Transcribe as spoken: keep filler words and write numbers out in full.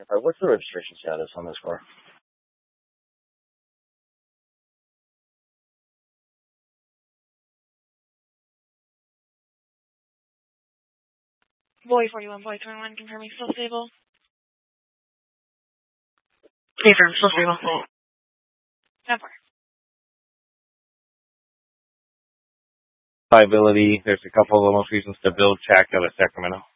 Uh, what's the registration status on this car? Boy forty-one, boy twenty-one, confirming still stable. Confirm, still stable. ten four. Liability, there's a couple of locations to build check out of Sacramento.